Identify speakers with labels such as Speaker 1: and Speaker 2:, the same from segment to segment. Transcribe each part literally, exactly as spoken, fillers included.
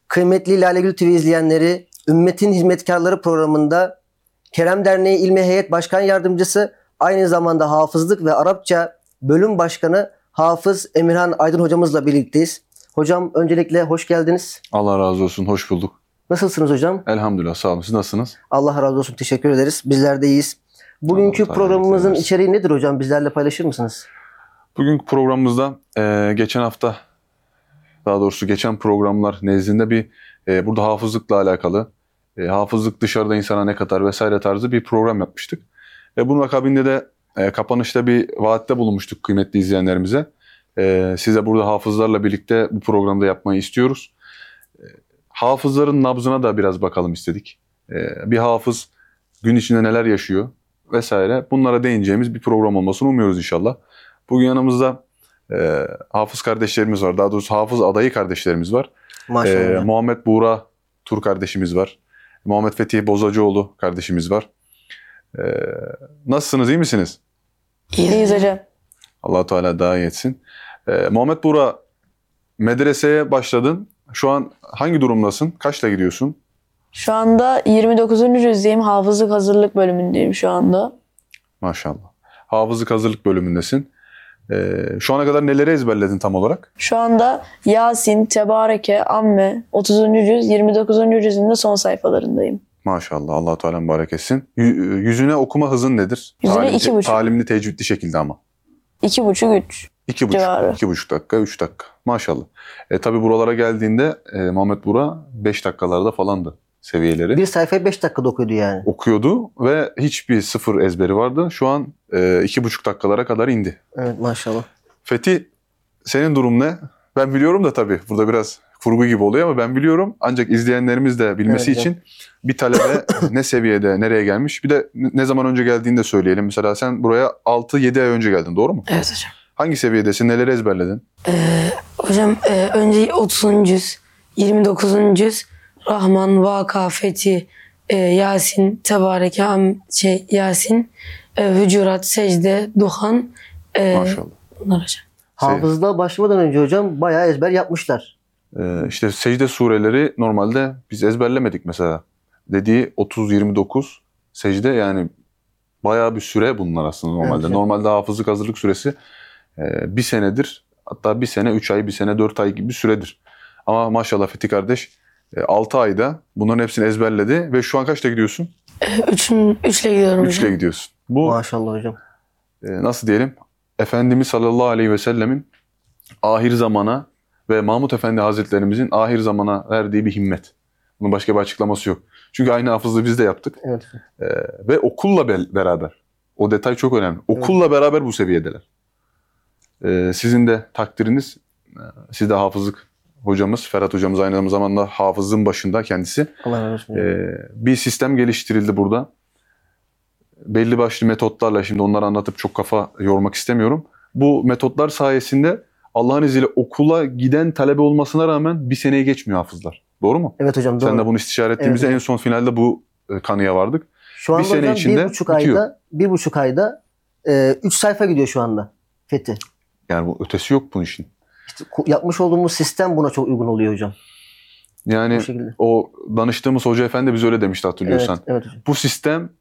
Speaker 1: Kıymetli Lale Gül T V izleyenleri, Ümmetin Hizmetkarları programında Kerem Derneği İlmi Heyet Başkan Yardımcısı, aynı zamanda Hafızlık ve Arapça Bölüm Başkanı Hafız Emirhan Aydın hocamızla birlikteyiz. Hocam öncelikle hoş geldiniz.
Speaker 2: Allah razı olsun, hoş bulduk.
Speaker 1: Nasılsınız hocam?
Speaker 2: Elhamdülillah, sağ olun. Siz nasılsınız?
Speaker 1: Allah razı olsun, teşekkür ederiz. Bizler de iyiyiz. Bugünkü Allah programımızın içeriği nedir hocam? Bizlerle paylaşır mısınız?
Speaker 2: Bugünkü programımızda e, geçen hafta, daha doğrusu geçen programlar nezdinde bir e, burada hafızlıkla alakalı, e, hafızlık dışarıda insana ne kadar vesaire tarzı bir program yapmıştık. Ve bunun akabinde de e, kapanışta bir vaatte bulunmuştuk kıymetli izleyenlerimize. E, size burada hafızlarla birlikte bu programda yapmayı istiyoruz. E, hafızların nabzına da biraz bakalım istedik. E, bir hafız gün içinde neler yaşıyor vesaire, bunlara değineceğimiz bir program olmasını umuyoruz inşallah. Bugün yanımızda e, hafız kardeşlerimiz var. Daha doğrusu hafız adayı kardeşlerimiz var.
Speaker 1: Maşallah.
Speaker 2: E, Muhammed Buğra Tur kardeşimiz var. Muhammed Fetih Bozacıoğlu kardeşimiz var. E, nasılsınız, iyi misiniz?
Speaker 3: İyiyiz hocam.
Speaker 2: Allah Teala daha iyi etsin. E, Muhammed Buğra, medreseye başladın. Şu an hangi durumdasın? Kaçla gidiyorsun?
Speaker 3: Şu anda yirmi dokuzuncu cüzdeyim. Hafızlık hazırlık bölümündeyim şu anda.
Speaker 2: Maşallah. Hafızlık hazırlık bölümündesin. Ee, şu ana kadar neleri ezberledin tam olarak?
Speaker 3: Şu anda Yasin, Tebareke, Amme, otuzuncu cüz, yirmi dokuzuncu cüzün de son sayfalarındayım.
Speaker 2: Maşallah. Allah Teala mübarek etsin. Y- yüzüne okuma hızın nedir?
Speaker 3: Yüzüne
Speaker 2: Talimli,
Speaker 3: iki buçuk.
Speaker 2: Talimli, tecvidli şekilde ama.
Speaker 3: İki buçuk, üç.
Speaker 2: İki buçuk,
Speaker 3: civarı.
Speaker 2: iki buçuk dakika, üç dakika. Maşallah. E, tabii buralara geldiğinde e, Muhammed Buğra beş dakikalarda falandı seviyeleri.
Speaker 1: Bir sayfayı beş dakikada okuyordu yani.
Speaker 2: Okuyordu ve hiçbir sıfır ezberi vardı. Şu an e, iki buçuk dakikalara kadar indi.
Speaker 1: Evet, maşallah.
Speaker 2: Fethi, senin durum ne? Ben biliyorum da tabii burada biraz kurgu gibi oluyor ama ben biliyorum. Ancak izleyenlerimiz de bilmesi
Speaker 1: Evet,
Speaker 2: için bir talebe ne seviyede, nereye gelmiş? Bir de ne zaman önce geldiğini de söyleyelim. Mesela sen buraya altı yedi ay önce geldin, doğru mu?
Speaker 4: Evet hocam.
Speaker 2: Hangi seviyedesin? Neleri ezberledin?
Speaker 4: Ee, hocam e, önce otuzuncu cüz, yirmi dokuzuncu cüz, Rahman, Vaka, Fethi, e, Yasin, Tebareke, Am, şey, Yasin, e, Hücurat, Secde, Duhan. E,
Speaker 2: Maşallah.
Speaker 4: Bunlar hocam.
Speaker 1: Hafızlığa başlamadan önce hocam bayağı ezber yapmışlar.
Speaker 2: Ee, işte secde sureleri normalde biz ezberlemedik mesela. Dediği otuz yirmi dokuz secde, yani bayağı bir süre bunlar aslında normalde.
Speaker 1: Evet.
Speaker 2: Normalde hafızlık hazırlık süresi e, bir senedir. Hatta bir sene, üç ay, bir sene, dört ay gibi bir süredir. Ama maşallah Fethi kardeş e, altı ayda bunların hepsini ezberledi ve şu an kaçta gidiyorsun?
Speaker 4: E, üçün, üçle gidiyorum
Speaker 2: üçle
Speaker 4: hocam.
Speaker 2: gidiyorsun. Bu
Speaker 1: Maşallah hocam.
Speaker 2: e, nasıl diyelim? Efendimiz sallallahu aleyhi ve sellemin ahir zamana ve Mahmud Efendi Hazretlerimizin ahir zamana verdiği bir himmet. Bunun başka bir açıklaması yok. Çünkü aynı hafızlığı biz de yaptık.
Speaker 1: Evet.
Speaker 2: Ee, ve okulla be- beraber. O detay çok önemli. Okulla evet. beraber bu seviyedeler. Ee, sizin de takdiriniz, siz de hafızlık hocamız, Ferhat hocamız aynı zamanda hafızlığın başında kendisi.
Speaker 1: Allah razı olsun.
Speaker 2: Ee, bir sistem geliştirildi burada. Belli başlı metotlarla, şimdi onları anlatıp çok kafa yormak istemiyorum. Bu metotlar sayesinde Allah'ın izniyle okula giden talebe olmasına rağmen bir seneye geçmiyor hafızlar. Doğru mu?
Speaker 1: Evet hocam, doğru.
Speaker 2: Sen de bunu istişare ettiğimizde
Speaker 1: Evet,
Speaker 2: en son finalde bu kanıya vardık.
Speaker 1: Şu anda
Speaker 2: bir sene
Speaker 1: hocam
Speaker 2: içinde
Speaker 1: bir buçuk
Speaker 2: bitiyor.
Speaker 1: ayda, bir buçuk ayda e, üç sayfa gidiyor şu anda Fethi.
Speaker 2: Yani bu ötesi yok bunun işin.
Speaker 1: İşte yapmış olduğumuz sistem buna çok uygun oluyor hocam.
Speaker 2: Yani o danıştığımız hoca efendi bize öyle demişti, hatırlıyorsan.
Speaker 1: Evet, evet hocam.
Speaker 2: Bu sistem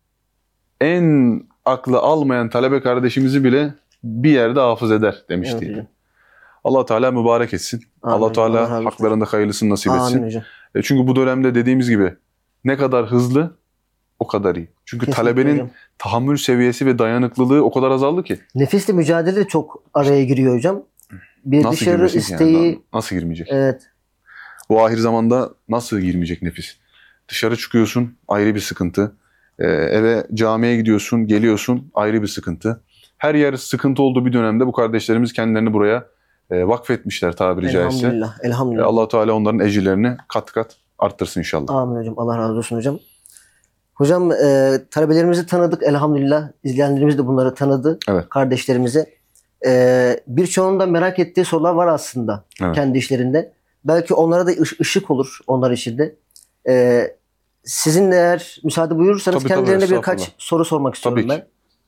Speaker 2: en aklı almayan talebe kardeşimizi bile bir yerde hafız eder demişti.
Speaker 1: Evet hocam.
Speaker 2: Allah Teala mübarek etsin.
Speaker 1: Amin.
Speaker 2: Allah Teala
Speaker 1: Allah
Speaker 2: haklarında hayırlısını nasip etsin.
Speaker 1: Amin hocam.
Speaker 2: E çünkü bu dönemde dediğimiz gibi ne kadar hızlı o kadar iyi. Çünkü
Speaker 1: Kesinlikle
Speaker 2: talebenin
Speaker 1: hocam.
Speaker 2: tahammül seviyesi ve dayanıklılığı o kadar azaldı ki.
Speaker 1: Nefisle mücadele de çok araya giriyor hocam. Bir
Speaker 2: Nasıl
Speaker 1: dışarı
Speaker 2: girmeyecek
Speaker 1: isteği.
Speaker 2: yani? Nasıl girmeyecek?
Speaker 1: Evet.
Speaker 2: Bu ahir zamanda nasıl girmeyecek nefis? Dışarı çıkıyorsun, ayrı bir sıkıntı. Ee, eve, camiye gidiyorsun, geliyorsun, ayrı bir sıkıntı. Her yer sıkıntı olduğu bir dönemde bu kardeşlerimiz kendilerini buraya e, vakfetmişler tabiri caizse.
Speaker 1: Elhamdülillah. Elhamdülillah.
Speaker 2: E, Allah Teala onların ecirlerini kat kat arttırsın inşallah.
Speaker 1: Amin hocam. Allah razı olsun hocam. Hocam e, talebelerimizi tanıdık elhamdülillah. İzleyenlerimiz de bunları tanıdı.
Speaker 2: Evet.
Speaker 1: Kardeşlerimizi. E, birçoğunun da merak ettiği sorular var aslında.
Speaker 2: Evet.
Speaker 1: Kendi işlerinde. Belki onlara da ış- ışık olur onlar için de. E, sizinle eğer müsaade buyurursanız
Speaker 2: Tabii,
Speaker 1: kendilerine
Speaker 2: tabii,
Speaker 1: birkaç
Speaker 2: estağfurullah.
Speaker 1: soru sormak istiyorum
Speaker 2: Tabii
Speaker 1: ben.
Speaker 2: ki.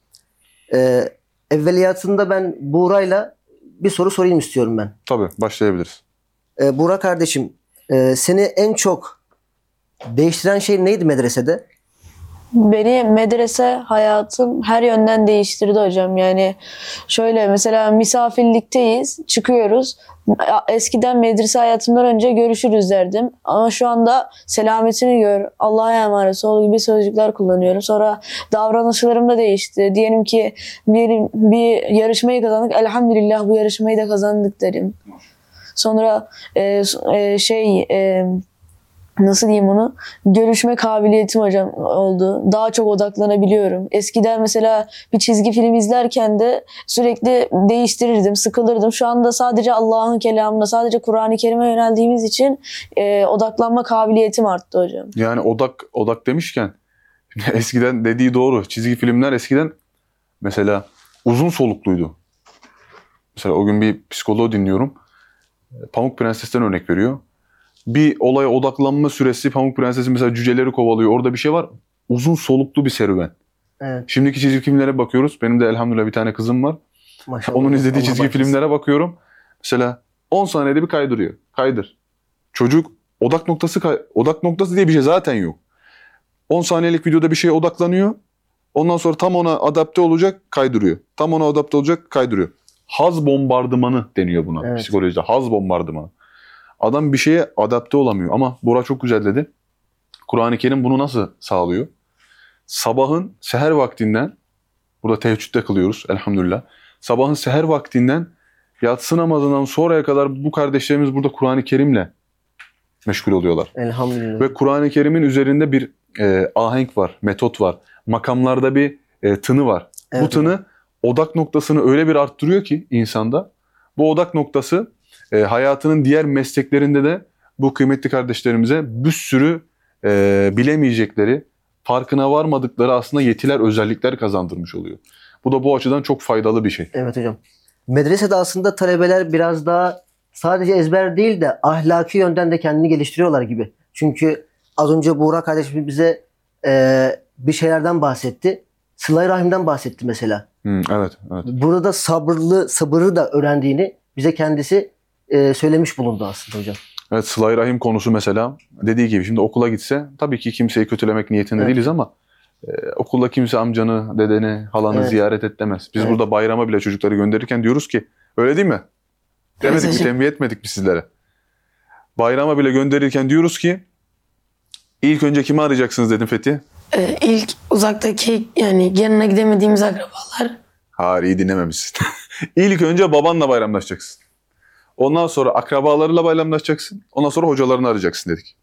Speaker 1: E, evveliyatında ben Buğra'yla bir soru sorayım istiyorum ben.
Speaker 2: Tabii başlayabiliriz.
Speaker 1: E, Buğra kardeşim, Ee, seni en çok değiştiren şey neydi medresede?
Speaker 3: Beni medrese hayatım her yönden değiştirdi hocam. Yani şöyle mesela misafirlikteyiz, çıkıyoruz. Eskiden medrese hayatımdan önce görüşürüz derdim. Ama şu anda selametini gör, Allah'a emanet ol gibi sözcükler kullanıyorum. Sonra davranışlarım da değişti. Diyelim ki bir, bir yarışmayı kazandık. Elhamdülillah bu yarışmayı da kazandık derim. Sonra e, e, şey... E, nasıl diyeyim onu? Görüşme kabiliyetim hocam oldu. Daha çok odaklanabiliyorum. Eskiden mesela bir çizgi film izlerken de sürekli değiştirirdim, sıkılırdım. Şu anda sadece Allah'ın kelamına, sadece Kur'an-ı Kerim'e yöneldiğimiz için e, odaklanma kabiliyetim arttı hocam.
Speaker 2: Yani odak odak demişken eskiden dediği doğru. Çizgi filmler eskiden mesela uzun solukluydu. Mesela o gün bir psikoloğu dinliyorum. Pamuk Prenses'ten örnek veriyor. Bir olaya odaklanma süresi, Pamuk Prenses'i mesela cüceleri kovalıyor. Orada bir şey var. Uzun soluklu bir serüven.
Speaker 1: Evet.
Speaker 2: Şimdiki çizgi filmlere bakıyoruz. Benim de elhamdülillah bir tane kızım var.
Speaker 1: Maşallah.
Speaker 2: Onun izlediği
Speaker 1: Allah
Speaker 2: çizgi
Speaker 1: başlasın.
Speaker 2: filmlere bakıyorum. Mesela on saniyede bir kaydırıyor. Kaydır. Çocuk odak noktası kay- odak noktası diye bir şey zaten yok. on saniyelik videoda bir şeye odaklanıyor. Ondan sonra tam ona adapte olacak, kaydırıyor. Tam ona adapte olacak, kaydırıyor. Haz bombardımanı deniyor buna
Speaker 1: Evet.
Speaker 2: psikolojide. Haz bombardımanı. Adam bir şeye adapte olamıyor. Ama Bora çok güzel dedi. Kur'an-ı Kerim bunu nasıl sağlıyor? Sabahın seher vaktinden, burada teheccüde kılıyoruz elhamdülillah. Sabahın seher vaktinden yatsı namazından sonraya kadar bu kardeşlerimiz burada Kur'an-ı Kerim'le meşgul oluyorlar.
Speaker 1: Elhamdülillah.
Speaker 2: Ve Kur'an-ı Kerim'in üzerinde bir e, ahenk var, metot var. Makamlarda bir e, tını var.
Speaker 1: Evet.
Speaker 2: Bu tını odak noktasını öyle bir arttırıyor ki insanda. Bu odak noktası e, hayatının diğer mesleklerinde de bu kıymetli kardeşlerimize bir sürü e, bilemeyecekleri, farkına varmadıkları aslında yetiler, özellikler kazandırmış oluyor. Bu da bu açıdan çok faydalı bir şey.
Speaker 1: Evet hocam. Medresede aslında talebeler biraz daha sadece ezber değil de ahlaki yönden de kendini geliştiriyorlar gibi. Çünkü az önce Buğra kardeşim bize e, bir şeylerden bahsetti. Sıla-i Rahim'den bahsetti mesela.
Speaker 2: Hmm, evet, evet.
Speaker 1: Burada da sabırlı, sabırı da öğrendiğini bize kendisi e, söylemiş bulundu aslında hocam.
Speaker 2: Evet, Sıla-i Rahim konusu mesela dediği gibi şimdi okula gitse tabii ki kimseyi kötülemek niyetinde
Speaker 1: Evet.
Speaker 2: değiliz ama e, okulda kimse amcanı, dedeni, halanı
Speaker 1: Evet.
Speaker 2: ziyaret et demez. Biz
Speaker 1: Evet.
Speaker 2: burada bayrama bile çocukları gönderirken diyoruz ki öyle değil mi? Demedik mi,
Speaker 4: hocam.
Speaker 2: tembih etmedik mi sizlere? Bayrama bile gönderirken diyoruz ki ilk önce kimi arayacaksınız dedim Fethi.
Speaker 4: Ee, ilk uzaktaki yani yanına gidemediğimiz akrabalar.
Speaker 2: Hayır, iyi dinlememişsin. İlk önce babanla bayramlaşacaksın. Ondan sonra akrabalarıyla bayramlaşacaksın. Ondan sonra hocalarını arayacaksın dedik.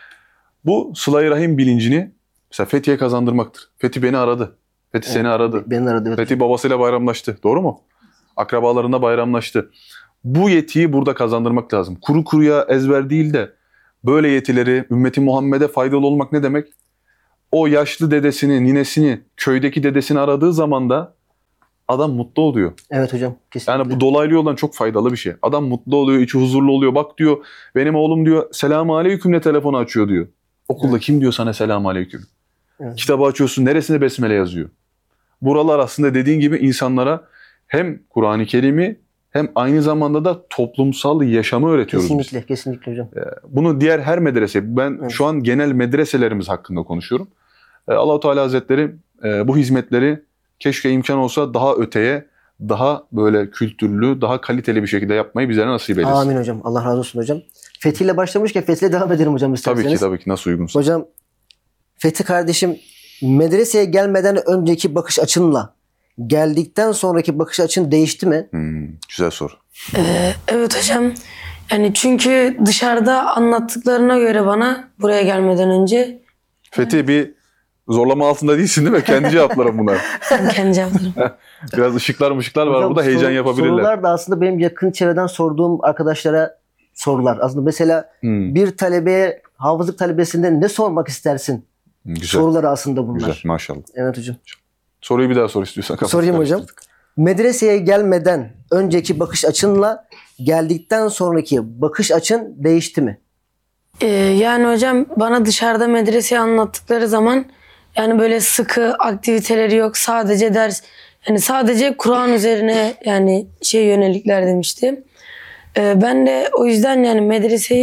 Speaker 2: Bu Sıla-i Rahim bilincini mesela Fethi'ye kazandırmaktır. Fethi beni aradı. Fethi
Speaker 1: Evet.
Speaker 2: seni aradı.
Speaker 1: Beni aradı. Evet.
Speaker 2: Fethi babasıyla bayramlaştı. Doğru mu? Akrabalarına bayramlaştı. Bu yetiyi burada kazandırmak lazım. Kuru kuruya ezber değil de böyle yetileri ümmeti Muhammed'e faydalı olmak ne demek? O yaşlı dedesini, ninesini, köydeki dedesini aradığı zaman da adam mutlu oluyor.
Speaker 1: Evet hocam. Kesinlikle.
Speaker 2: Yani bu dolaylı yoldan çok faydalı bir şey. Adam mutlu oluyor, içi huzurlu oluyor. Bak diyor, benim oğlum diyor selamun aleykümle telefonu açıyor diyor. Okulda
Speaker 1: Evet.
Speaker 2: kim diyor sana selamun aleyküm?
Speaker 1: Evet.
Speaker 2: Kitabı açıyorsun, neresine besmele yazıyor? Buralar aslında dediğin gibi insanlara hem Kur'an-ı Kerim'i hem aynı zamanda da toplumsal yaşamı öğretiyoruz biz.
Speaker 1: Kesinlikle. Kesinlikle hocam.
Speaker 2: Bunu diğer her medrese, ben
Speaker 1: Evet.
Speaker 2: şu an genel medreselerimiz hakkında konuşuyorum. Ee, Allah-u Teala Hazretleri e, bu hizmetleri keşke imkan olsa daha öteye, daha böyle kültürlü, daha kaliteli bir şekilde yapmayı bizlere nasip eylesin.
Speaker 1: Amin hocam. Allah razı olsun hocam. Fethi ile başlamışken Fethi ile devam edelim hocam isterseniz.
Speaker 2: Tabii ki tabii ki nasıl uygunsa.
Speaker 1: Hocam Fethi kardeşim medreseye gelmeden önceki bakış açınla geldikten sonraki bakış açın değişti mi?
Speaker 2: Hmm, güzel soru.
Speaker 4: Ee, evet hocam. Yani çünkü dışarıda anlattıklarına göre bana buraya gelmeden önce
Speaker 2: Fethi bir zorlama altında değilsin değil mi? Kendi cevaplarım bunlar.
Speaker 4: ben kendi cevaplarım.
Speaker 2: Biraz ışıklar mışıklar var
Speaker 1: Hocam,
Speaker 2: burada, heyecan
Speaker 1: soru-
Speaker 2: yapabilirler.
Speaker 1: Sorular da aslında benim yakın çevreden sorduğum arkadaşlara sorular. Aslında mesela
Speaker 2: Hmm,
Speaker 1: bir talebeye, hafızlık talebesinde ne sormak istersin?
Speaker 2: güzel,
Speaker 1: Soruları aslında bunlar.
Speaker 2: güzel maşallah.
Speaker 1: Evet hocam.
Speaker 2: Soruyu bir daha sor istiyorsan. kafası
Speaker 1: Sorayım hocam.
Speaker 2: karıştırdık.
Speaker 1: Medreseye gelmeden önceki bakış açınla geldikten sonraki bakış açın değişti mi?
Speaker 4: Ee, yani hocam bana dışarıda medreseyi anlattıkları zaman yani böyle sıkı aktiviteleri yok. Sadece ders, yani sadece Kur'an üzerine yani şey yönelikler demişti. Ee, ben de o yüzden yani medreseyi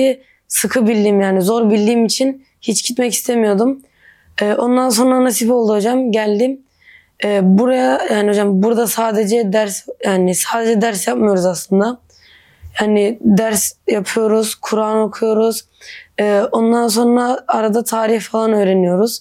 Speaker 4: sıkı bildiğim yani zor bildiğim için hiç gitmek istemiyordum. Ee, ondan sonra nasip oldu hocam. Geldim. Ee, buraya yani hocam burada sadece ders yani sadece ders yapmıyoruz aslında. Yani ders yapıyoruz, Kur'an okuyoruz. Ee, ondan sonra arada tarih falan öğreniyoruz.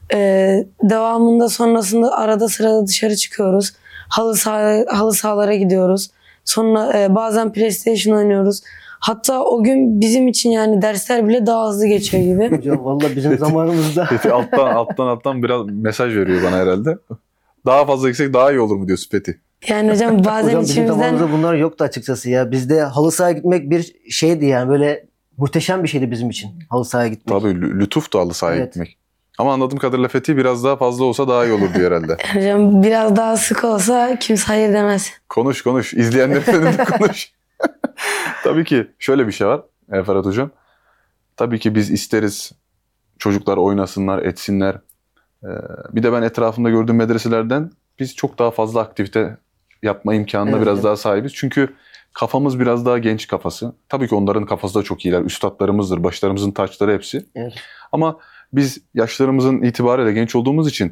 Speaker 4: Ee, devamında sonrasında arada sırada dışarı çıkıyoruz. Halı saha, halı sahalara gidiyoruz. Sonra e, bazen PlayStation oynuyoruz. Hatta o gün bizim için yani dersler bile daha hızlı geçiyor gibi.
Speaker 1: Hocam valla bizim zamanımızda.
Speaker 2: Fethi alttan alttan alttan biraz mesaj veriyor bana herhalde. Daha fazla gitsek daha iyi olur mu diyorsun Fethi?
Speaker 4: Yani hocam bazen
Speaker 1: Hocam bizim
Speaker 4: içimizden
Speaker 1: zamanımızda bunlar yoktu açıkçası ya. Bizde halı sahaya gitmek bir şeydi yani böyle muhteşem bir şeydi bizim için halı sahaya gitmek.
Speaker 2: Tabii lü- lütuf da halı sahaya
Speaker 1: Evet.
Speaker 2: gitmek. Ama anladığım kadarıyla Fethi biraz daha fazla olsa daha iyi olur diyor herhalde.
Speaker 4: hocam biraz daha sık olsa kimse hayır demez.
Speaker 2: Konuş konuş. İzleyenlerin önünde konuş. Tabii ki şöyle bir şey var e, Ferhat Hocam. Tabii ki biz isteriz çocuklar oynasınlar, etsinler. Ee, bir de ben etrafımda gördüğüm medreselerden biz çok daha fazla aktivite yapma imkanına
Speaker 1: Evet,
Speaker 2: biraz
Speaker 1: evet.
Speaker 2: daha sahibiz. Çünkü kafamız biraz daha genç kafası. Tabii ki onların kafası da çok iyiler. Üstadlarımızdır, başlarımızın taçları hepsi.
Speaker 1: Evet.
Speaker 2: Ama biz yaşlarımızın itibariyle genç olduğumuz için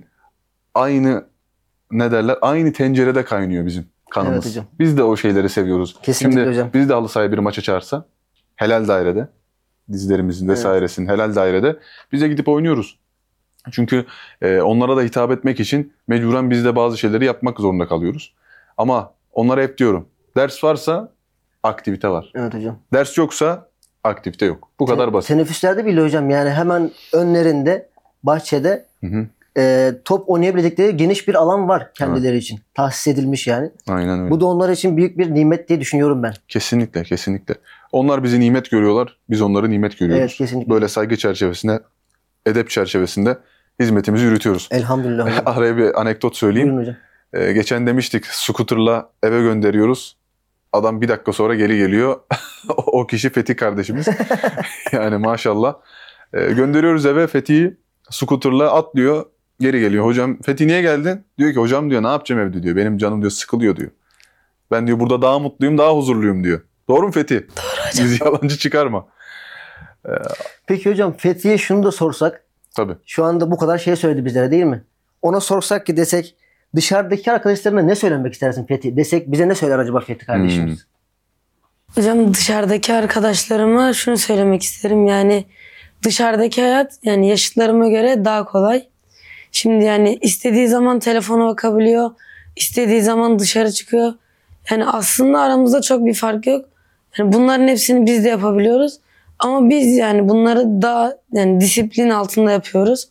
Speaker 2: aynı ne derler? Aynı tencerede kaynıyor bizim kanımız.
Speaker 1: Evet hocam.
Speaker 2: Biz de o şeyleri seviyoruz.
Speaker 1: Kesinlikle
Speaker 2: Şimdi
Speaker 1: hocam.
Speaker 2: biz de halı sahaya bir maça çağırsa helal dairede dizilerimizin
Speaker 1: Evet.
Speaker 2: vesairesinin helal dairede bize gidip oynuyoruz. Çünkü e, onlara da hitap etmek için mecburen biz de bazı şeyleri yapmak zorunda kalıyoruz. Ama onlara hep diyorum ders varsa aktivite var.
Speaker 1: Evet hocam.
Speaker 2: Ders yoksa aktivite yok. Bu kadar
Speaker 1: Te-
Speaker 2: basit.
Speaker 1: Teneffüslerde bile hocam yani hemen önlerinde bahçede
Speaker 2: Hı hı.
Speaker 1: e, top oynayabilecekleri geniş bir alan var kendileri için. Tahsis edilmiş yani.
Speaker 2: Aynen öyle.
Speaker 1: Bu da onlar için büyük bir nimet diye düşünüyorum ben.
Speaker 2: Kesinlikle, kesinlikle. Onlar bizi nimet görüyorlar, biz onları nimet görüyoruz.
Speaker 1: Evet, kesinlikle.
Speaker 2: Böyle saygı çerçevesinde, edep çerçevesinde hizmetimizi yürütüyoruz.
Speaker 1: Elhamdülillah hocam.
Speaker 2: Araya bir anekdot söyleyeyim.
Speaker 1: Buyurun hocam.
Speaker 2: Ee, geçen demiştik, scooter'la eve gönderiyoruz. Adam bir dakika sonra geri geliyor. O kişi Fethi kardeşimiz. Yani maşallah. Ee, gönderiyoruz eve, Fethi'yi scooter'la atlıyor, geri geliyor. Hocam Fethi niye geldin? Diyor ki hocam diyor ne yapacağım evde diyor. Benim canım diyor sıkılıyor diyor. Ben diyor burada daha mutluyum, daha huzurluyum diyor. Doğru mu Fethi?
Speaker 4: Doğru hocam.
Speaker 2: Bizi yalancı çıkarma.
Speaker 1: Peki hocam Fethi'ye şunu da sorsak.
Speaker 2: Tabii.
Speaker 1: Şu anda bu kadar şey söyledi bizlere değil mi? Ona sorsak ki desek dışarıdaki arkadaşlarına ne söylemek istersin Fethi? Desek bize ne söyler acaba Fethi kardeşimiz?
Speaker 4: Hocam dışarıdaki arkadaşlarıma şunu söylemek isterim yani dışarıdaki hayat yani yaşıtlarıma göre daha kolay. Şimdi yani istediği zaman telefona bakabiliyor, istediği zaman dışarı çıkıyor. Yani aslında aramızda çok bir fark yok. Yani bunların hepsini biz de yapabiliyoruz. Ama biz yani bunları daha yani disiplin altında yapıyoruz.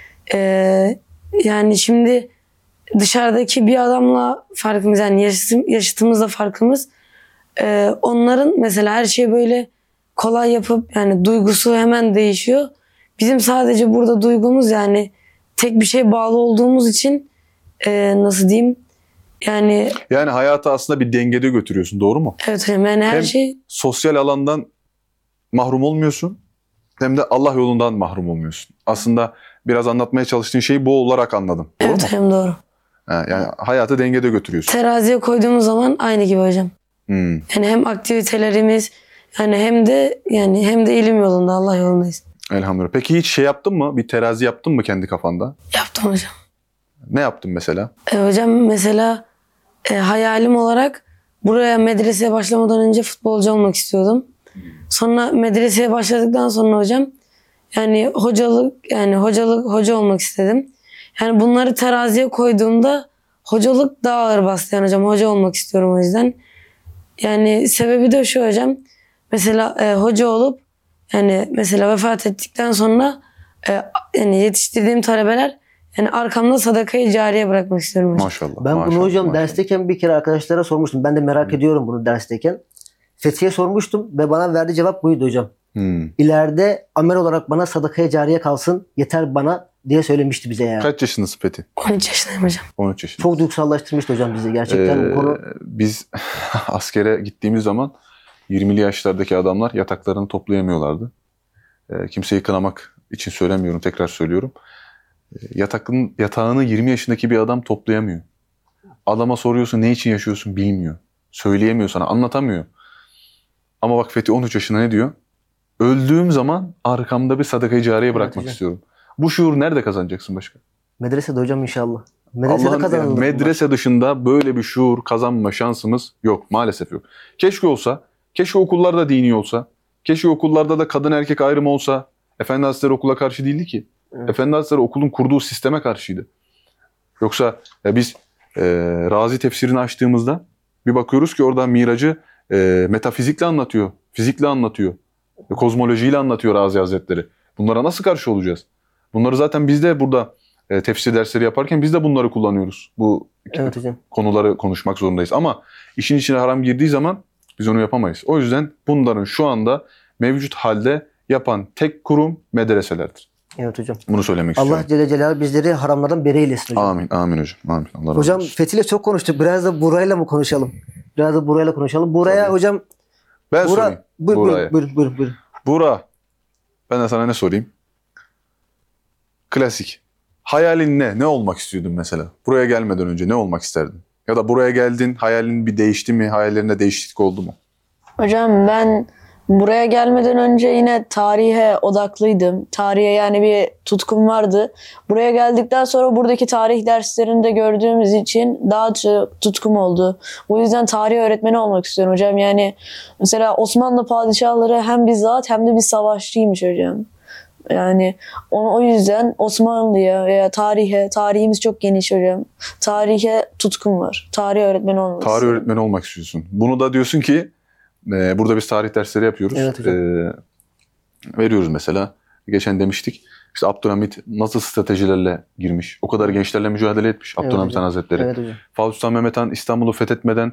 Speaker 4: Ee, yani şimdi dışarıdaki bir adamla farkımız yani yaşıtım, yaşıtımızla farkımız e, onların mesela her şeyi böyle kolay yapıp yani duygusu hemen değişiyor. Bizim sadece burada duygumuz yani tek bir şeye bağlı olduğumuz için e, nasıl diyeyim yani
Speaker 2: Yani hayatı aslında bir dengede götürüyorsun, doğru mu?
Speaker 4: evet hocam yani her
Speaker 2: Hem
Speaker 4: şey
Speaker 2: sosyal alandan mahrum olmuyorsun hem de Allah yolundan mahrum olmuyorsun. Aslında biraz anlatmaya çalıştığın şeyi bu olarak anladım. Doğru
Speaker 4: evet
Speaker 2: mu?
Speaker 4: hocam doğru.
Speaker 2: Ha, yani hayatı dengede götürüyorsun.
Speaker 4: Teraziye koyduğumuz zaman aynı gibi hocam.
Speaker 2: Hmm.
Speaker 4: Yani hem aktivitelerimiz yani hem de yani hem de ilim yolunda Allah yolundayız.
Speaker 2: Elhamdülillah. Peki hiç şey yaptın mı? Bir terazi yaptın mı kendi kafanda?
Speaker 4: Yaptım hocam.
Speaker 2: Ne yaptın mesela?
Speaker 4: E, hocam mesela e, hayalim olarak buraya medreseye başlamadan önce futbolcu olmak istiyordum. Sonra medreseye başladıktan sonra hocam yani hocalık yani hocalık hoca olmak istedim. Yani bunları teraziye koyduğumda hocalık daha ağır bastı yani hocam hoca olmak istiyorum o yüzden. Yani sebebi de şu hocam. Mesela e, hoca olup yani mesela vefat ettikten sonra e, yani yetiştirdiğim talebeler yani arkamda sadakayı cariye bırakmak istiyorum hocam.
Speaker 2: Maşallah.
Speaker 1: Ben
Speaker 2: maşallah,
Speaker 1: bunu hocam
Speaker 2: maşallah.
Speaker 1: dersteyken bir kere arkadaşlara sormuştum. Ben de merak ediyorum bunu dersteyken. Fethi'ye sormuştum ve bana verdiği cevap buydu hocam.
Speaker 2: Hmm.
Speaker 1: İleride amel olarak bana sadakaya cariye kalsın yeter bana diye söylemişti bize yani.
Speaker 2: Kaç yaşındasın Fethi?
Speaker 4: on üç yaşındayım hocam.
Speaker 2: on üç yaşında.
Speaker 1: Çok duygusallaştırmıştı hocam bizi gerçekten
Speaker 2: Ee,
Speaker 1: bu konu.
Speaker 2: Biz askere gittiğimiz zaman yirmili yaşlardaki adamlar yataklarını toplayamıyorlardı. Ee, kimseyi kınamak için söylemiyorum, tekrar söylüyorum. Ee, yatakın, yatağını yirmi yaşındaki bir adam toplayamıyor. Adama soruyorsun ne için yaşıyorsun bilmiyor. Söyleyemiyor sana, anlatamıyor. Ama bak Fethi on üç yaşında ne diyor? öldüğüm zaman arkamda bir sadaka-i cariye bırakmak
Speaker 1: hocam.
Speaker 2: istiyorum. Bu şuur nerede kazanacaksın başka?
Speaker 1: Medresede hocam inşallah. Medresede
Speaker 2: Allah'ın
Speaker 1: kazanılır.
Speaker 2: yani medrese dışında böyle bir şuur kazanma şansımız yok. Maalesef yok. Keşke olsa, keşke okullarda dini olsa, keşke okullarda da kadın erkek ayrımı olsa. Efendi Hazretleri okula karşı değildi ki.
Speaker 1: Evet.
Speaker 2: Efendi Hazretleri okulun kurduğu sisteme karşıydı. Yoksa ya biz e, Razi tefsirini açtığımızda bir bakıyoruz ki orada Miracı e, metafizikle anlatıyor, fizikle anlatıyor, e, kozmolojiyle anlatıyor Razi Hazretleri. Bunlara nasıl karşı olacağız? Bunları zaten biz de burada e, tefsir dersleri yaparken biz de bunları kullanıyoruz. Bu
Speaker 1: Evet hocam.
Speaker 2: konuları konuşmak zorundayız. Ama işin içine haram girdiği zaman biz onu yapamayız. O yüzden bunların şu anda mevcut halde yapan tek kurum medreselerdir.
Speaker 1: Evet hocam.
Speaker 2: Bunu söylemek
Speaker 1: Allah
Speaker 2: istiyorum.
Speaker 1: Celle Celaluhu bizleri haramlardan beri eylesin hocam.
Speaker 2: Amin, amin hocam. Amin. Allah razı
Speaker 1: Hocam
Speaker 2: olsun.
Speaker 1: Fethi'yle çok konuştuk. Biraz da Buray'la mı konuşalım? Biraz da Buray'la konuşalım. Buraya
Speaker 2: Tabii.
Speaker 1: hocam...
Speaker 2: Ben
Speaker 1: Bura,
Speaker 2: sorayım.
Speaker 1: buyur,
Speaker 2: Buraya.
Speaker 1: buyur, buyur, buyur, buyur.
Speaker 2: Bura, ben de sana ne sorayım? Klasik. Hayalin ne? Ne olmak istiyordun mesela? Buraya gelmeden önce ne olmak isterdin? Ya da buraya geldin, hayalin bir değişti mi? Hayallerinde değişiklik oldu mu?
Speaker 3: Hocam ben buraya gelmeden önce yine tarihe odaklıydım. Tarihe yani bir tutkum vardı. Buraya geldikten sonra buradaki tarih derslerini de gördüğümüz için daha çok tutkum oldu. O yüzden tarih öğretmeni olmak istiyorum hocam. Yani mesela Osmanlı padişahları hem bizzat hem de bir savaşçıymış hocam. Yani onu, o yüzden Osmanlı'ya veya tarihe, tarihimiz çok geniş hocam. Tarihe tutkum var. Tarih öğretmeni olmak
Speaker 2: Tarih
Speaker 3: istiyorum.
Speaker 2: öğretmeni olmak istiyorsun. Bunu da diyorsun ki e, burada biz tarih dersleri yapıyoruz.
Speaker 1: Evet hocam.
Speaker 2: E, veriyoruz mesela. Geçen demiştik. İşte Abdülhamit nasıl stratejilerle girmiş. O kadar gençlerle mücadele etmiş
Speaker 1: Evet
Speaker 2: Abdülhamit
Speaker 1: hocam.
Speaker 2: Han Hazretleri.
Speaker 1: Evet hocam.
Speaker 2: Fatih Sultan Mehmet Han İstanbul'u fethetmeden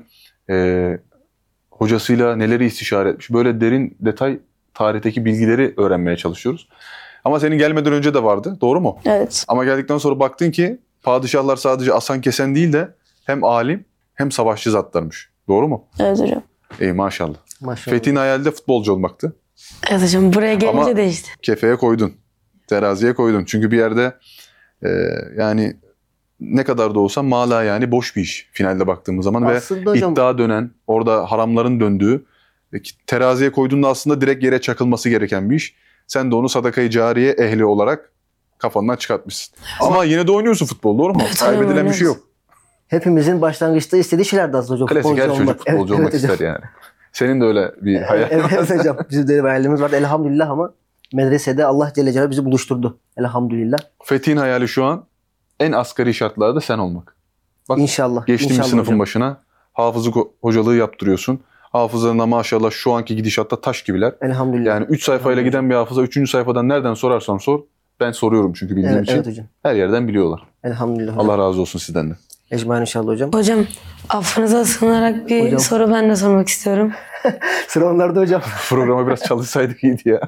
Speaker 2: e, hocasıyla neleri istişare etmiş. Böyle derin detay tarihteki bilgileri öğrenmeye çalışıyoruz. Ama senin gelmeden önce de vardı. Doğru mu?
Speaker 3: Evet.
Speaker 2: Ama geldikten sonra baktın ki padişahlar sadece asan kesen değil de hem alim hem savaşçı zatlarmış. Doğru mu?
Speaker 3: Evet hocam.
Speaker 2: İyi maşallah.
Speaker 1: Maşallah.
Speaker 2: Fethi'nin hayali de futbolcu olmaktı.
Speaker 4: Evet hocam buraya gelince
Speaker 2: Ama-
Speaker 4: değişti.
Speaker 2: Kefeye koydun. Teraziye koydun. Çünkü bir yerde e, yani ne kadar da olsa mala yani boş bir iş finalde baktığımız zaman.
Speaker 1: Aslında
Speaker 2: Ve
Speaker 1: hocam-
Speaker 2: iddia dönen, orada haramların döndüğü, e, teraziye koyduğunda aslında direkt yere çakılması gereken bir iş. Sen de onu sadaka-i cariye ehli olarak kafandan çıkartmışsın. Ama yine de oynuyorsun futbol, doğru mu?
Speaker 4: Evet, hocam,
Speaker 2: Kaybedilen bir
Speaker 4: oynuyoruz.
Speaker 2: şey yok.
Speaker 1: Hepimizin başlangıçta istediği şeylerdi aslında hocam.
Speaker 2: Klasik her
Speaker 1: Futbolcu
Speaker 2: çocuk
Speaker 1: olmak.
Speaker 2: futbolcu
Speaker 1: Evet,
Speaker 2: olmak
Speaker 1: evet hocam.
Speaker 2: ister yani. Senin de öyle bir hayal.
Speaker 1: Evet, evet hocam. Bizim de bir hayalimiz vardı elhamdülillah ama medresede Allah Celle Celaluhu bizi buluşturdu. Elhamdülillah.
Speaker 2: Fethi'nin hayali şu an en asgari şartlarda sen olmak. Bak,
Speaker 1: İnşallah.
Speaker 2: geçtin bir
Speaker 1: İnşallah
Speaker 2: sınıfın
Speaker 1: hocam.
Speaker 2: başına. Hafızlık ho- hocalığı yaptırıyorsun. Hafızlarına maşallah şu anki gidişatta taş gibiler.
Speaker 1: Elhamdülillah.
Speaker 2: Yani üç sayfayla giden bir hafıza üçüncü sayfadan nereden sorarsan sor. Ben soruyorum çünkü bildiğim
Speaker 1: evet,
Speaker 2: için.
Speaker 1: evet hocam.
Speaker 2: Her yerden biliyorlar.
Speaker 1: Elhamdülillah hocam.
Speaker 2: Allah razı olsun sizden de.
Speaker 1: Ecmaîn inşallah hocam.
Speaker 4: Hocam affınıza sığınarak bir
Speaker 1: Hocam.
Speaker 4: soru ben de sormak istiyorum.
Speaker 1: Sıra onlarda hocam.
Speaker 2: Programa biraz çalışsaydık iyiydi ya.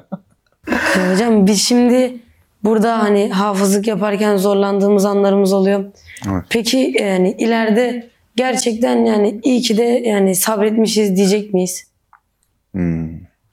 Speaker 4: Ee, hocam biz şimdi burada hani hafızlık yaparken zorlandığımız anlarımız oluyor.
Speaker 2: Evet.
Speaker 4: Peki yani ileride gerçekten yani iyi ki de yani sabretmişiz diyecek miyiz?
Speaker 2: Hmm.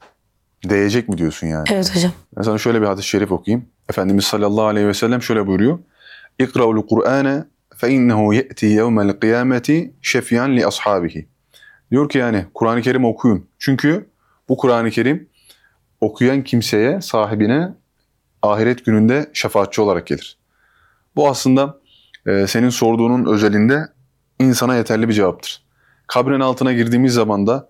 Speaker 2: Değecek mi diyorsun yani?
Speaker 4: Evet hocam.
Speaker 2: Ben sana şöyle bir hadis-i şerif okuyayım. Efendimiz sallallahu aleyhi ve sellem şöyle buyuruyor. İkra'ul Kur'ane fe innehu ye'ti yevmel kıyameti şefiyan li ashabihi. Diyor ki yani Kur'an-ı Kerim okuyun. Çünkü bu Kur'an-ı Kerim okuyan kimseye, sahibine ahiret gününde şefaatçi olarak gelir. Bu aslında e, senin sorduğunun özelinde insana yeterli bir cevaptır. Kabrin altına girdiğimiz zaman da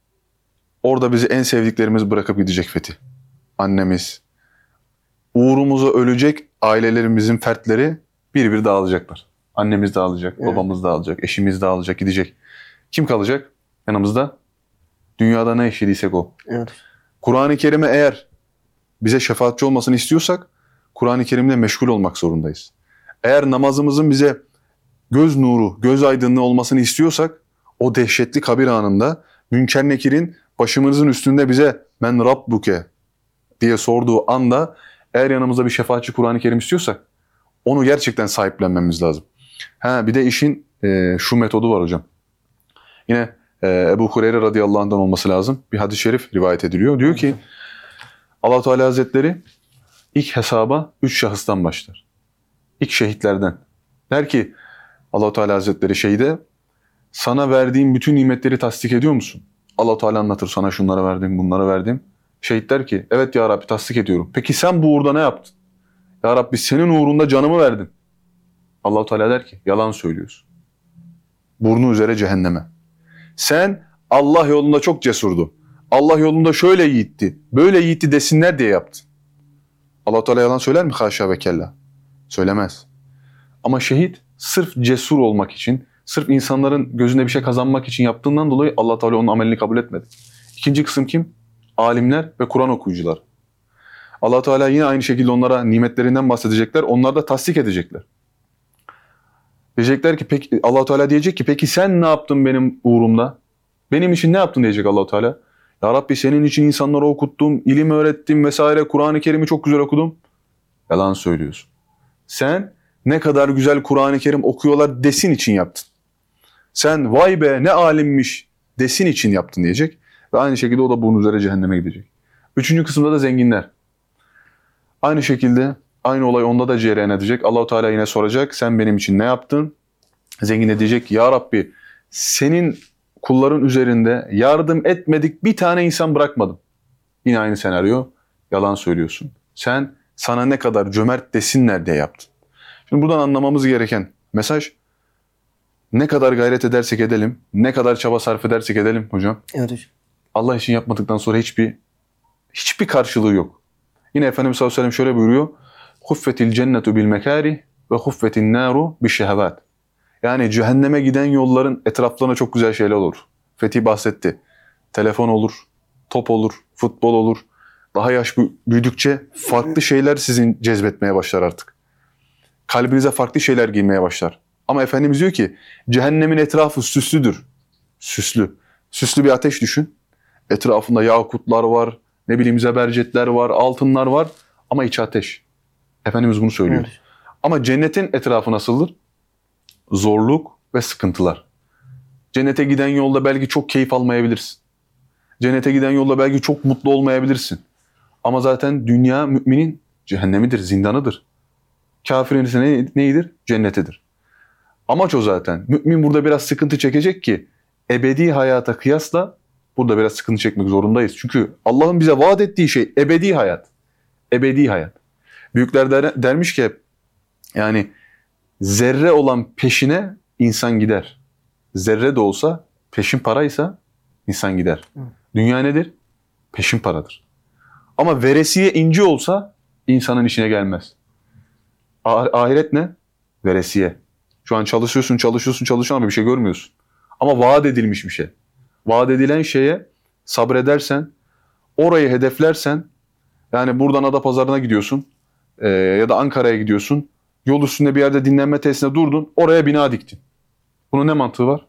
Speaker 2: orada bizi en sevdiklerimiz bırakıp gidecek Fethi. Annemiz. Uğrumuza ölecek ailelerimizin fertleri bir bir dağılacaklar. Annemiz dağılacak,
Speaker 1: Evet.
Speaker 2: babamız dağılacak, eşimiz dağılacak, gidecek. Kim kalacak yanımızda? Dünyada ne işlediysek o.
Speaker 1: Evet.
Speaker 2: Kur'an-ı Kerim'e eğer bize şefaatçi olmasını istiyorsak Kur'an-ı Kerim'le meşgul olmak zorundayız. Eğer namazımızın bize göz nuru, göz aydınlığı olmasını istiyorsak o dehşetli kabir anında Münker Nekir'in başımızın üstünde bize men rabbuke diye sorduğu anda eğer yanımızda bir şefaatçi Kur'an-ı Kerim istiyorsak onu gerçekten sahiplenmemiz lazım. Ha bir de işin e, şu metodu var hocam. Yine e, Ebu Hureyre radıyallahu anh'dan olması lazım. Bir hadis-i şerif rivayet ediliyor. Diyor ki Allah Teala Hazretleri ilk hesaba üç şahıstan başlar. İlk şehitlerden. Der ki Allah Teala Hazretleri şeyde sana verdiğim bütün nimetleri tasdik ediyor musun? Allah Teala anlatır sana şunları verdim, bunları verdim. Şehit der ki evet ya Rabbi tasdik ediyorum. Peki sen bu uğurda ne yaptın? Ya Rabbi senin uğrunda canımı verdim. Allah-u Teala der ki yalan söylüyorsun. Burnu üzere cehenneme. Sen Allah yolunda çok cesurdu. Allah yolunda şöyle yiğitti, böyle yiğitti desinler diye yaptın. Allah-u Teala yalan söyler mi? Haşa ve kella. Söylemez. Ama şehit sırf cesur olmak için, sırf insanların gözünde bir şey kazanmak için yaptığından dolayı Allah Teala onun amelini kabul etmedi. İkinci kısım kim? Alimler ve Kur'an okuyucular. Allah Teala yine aynı şekilde onlara nimetlerinden bahsedecekler. Onlar da tasdik edecekler. Diyecekler ki peki Allah Teala diyecek ki peki sen ne yaptın benim uğrumda? Benim için ne yaptın diyecek Allah Teala. Ya Rabbi senin için insanları okuttum, ilim öğrettim vesaire. Kur'an-ı Kerim'i çok güzel okudum. Yalan söylüyorsun. Sen ne kadar güzel Kur'an-ı Kerim okuyorlar desin için yaptın. Sen vay be ne alimmiş desin için yaptın diyecek. Ve aynı şekilde o da bunun üzere cehenneme gidecek. Üçüncü kısımda da zenginler. Aynı şekilde aynı olay onda da cereyan edecek. Allah-u Teala yine soracak. Sen benim için ne yaptın? Zengin de diyecek ya Rabbi senin kulların üzerinde yardım etmedik bir tane insan bırakmadım. Yine aynı senaryo. Yalan söylüyorsun. Sen sana ne kadar cömert desinler diye yaptın. Şimdi buradan anlamamız gereken mesaj ne kadar gayret edersek edelim, ne kadar çaba sarf edersek edelim hocam.
Speaker 1: Evet hocam.
Speaker 2: Allah için yapmadıktan sonra hiçbir hiçbir karşılığı yok. Yine Efendimiz sallallahu aleyhi ve sellem şöyle buyuruyor. Huffetil cennetu bil mekari ve huffetin naru bi şehvat. Yani cehenneme giden yolların etraflarına çok güzel şeyler olur. Fethi bahsetti. Telefon olur, top olur, futbol olur. Daha yaş büyüdükçe farklı şeyler sizin cezbetmeye başlar artık. Kalbinize farklı şeyler girmeye başlar. Ama Efendimiz diyor ki cehennemin etrafı süslüdür. Süslü. Süslü bir ateş düşün. Etrafında yakutlar var, ne bileyim zebercetler var, altınlar var ama içi ateş. Efendimiz bunu söylüyor. Evet. Ama cennetin etrafı nasıldır? Zorluk ve sıkıntılar. Cennete giden yolda belki çok keyif almayabilirsin. Cennete giden yolda belki çok mutlu olmayabilirsin. Ama zaten dünya müminin cehennemidir, zindanıdır. Kafirin ise ne, neyidir? Cennetidir. Amaç o zaten. Mümin burada biraz sıkıntı çekecek ki ebedi hayata kıyasla burada biraz sıkıntı çekmek zorundayız. Çünkü Allah'ın bize vaat ettiği şey ebedi hayat. Ebedi hayat. Büyükler der, dermiş ki hep yani zerre olan peşine insan gider. Zerre de olsa peşin paraysa insan gider. Hı. Dünya nedir? Peşin paradır. Ama veresiye inci olsa insanın işine gelmez. Ah- ahiret ne? Veresiye. Şu an çalışıyorsun, çalışıyorsun, çalışıyorsun ama bir şey görmüyorsun. Ama vaat edilmiş bir şey. Vaat edilen şeye sabredersen, orayı hedeflersen, yani buradan Adapazarı'na gidiyorsun e, ya da Ankara'ya gidiyorsun, yol üstünde bir yerde dinlenme tesisine durdun, oraya bina diktin. Bunun ne mantığı var?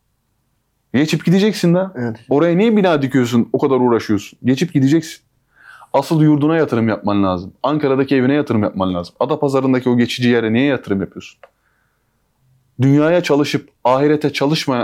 Speaker 2: Geçip gideceksin da. Evet. Oraya niye bina dikiyorsun, o kadar uğraşıyorsun? Geçip gideceksin. Asıl yurduna yatırım yapman lazım. Ankara'daki evine yatırım yapman lazım. Adapazarı'ndaki o geçici yere niye yatırım yapıyorsun? Dünyaya çalışıp ahirete çalışmayan